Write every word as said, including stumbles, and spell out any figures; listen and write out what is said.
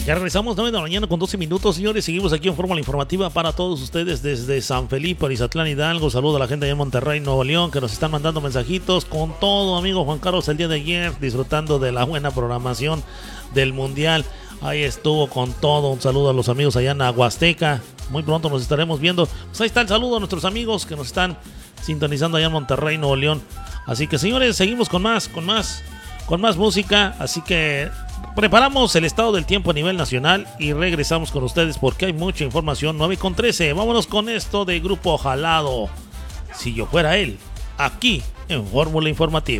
Ya regresamos nueve de la mañana con doce minutos, señores. Seguimos aquí en Fórmula Informativa para todos ustedes desde San Felipe, Arizatlán, Hidalgo. Saludo a la gente allá en Monterrey, Nuevo León, que nos están mandando mensajitos con todo, amigo Juan Carlos, el día de ayer, disfrutando de la buena programación del Mundial. Ahí estuvo con todo. Un saludo a los amigos allá en Aguasteca. Muy pronto nos estaremos viendo. Pues ahí está el saludo a nuestros amigos que nos están sintonizando allá en Monterrey, Nuevo León. Así que, señores, seguimos con más, con más, con más música. Así que preparamos el estado del tiempo a nivel nacional y regresamos con ustedes porque hay mucha información. Nueve con trece. Vámonos con esto de Grupo Jalado. Si yo fuera él, aquí en Fórmula Informativa.